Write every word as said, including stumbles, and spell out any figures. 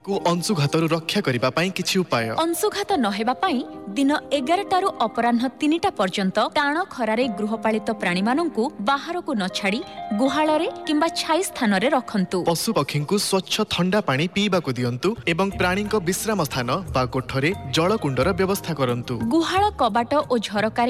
को अंशुघातरू रक्षा करिबा पई किछि उपाय अंशुघात नहेबा पई दिन एगारटारू अपराह्न तीनटा पर्यंत टाण खरारे गृहपालित प्राणी मानंकु बाहर को न छाड़ी गुहाଳରେ किंबा छाई स्थान रे रखंतु। पशु पक्षी को स्वच्छ ठंडा पानी पीबा को दियंतु एवं प्राणी को विश्राम स्थान बा कोठरे जलकुंडर व्यवस्था करंतु। गुहाळ कबाट ओ झरका